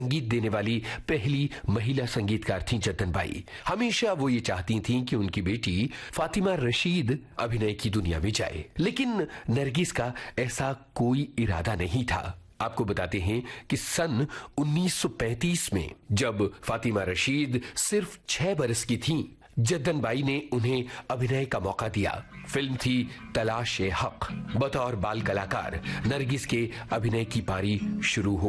संगीत देने वाली पहली महिला संगीतकार थीं जद्दन बाई। हमेशा वो ये चाहती थीं कि उनकी बेटी फातिमा रशीद अभिनय की दुनिया में जाए, लेकिन नरगिस का ऐसा कोई इरादा नहीं था। आपको बताते हैं कि सन 1935 में जब फातिमा रशीद सिर्फ 6 बरस की थीं, जद्दन बाई ने उन्हें अभिनय का मौका दिया। फिल्म थी तलाश-ए-हक। बतौर बाल कलाकार नरगिस के अभिनय की पारी शुरू हो